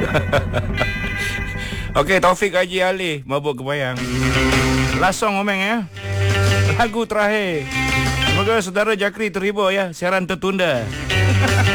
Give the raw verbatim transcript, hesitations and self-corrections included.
Okey, Taufik Haji Ali, Mabuk Kebayang. Last song Omeng ya. Lagu terakhir. Semoga saudara Jakri terhibur ya. Siaran tertunda.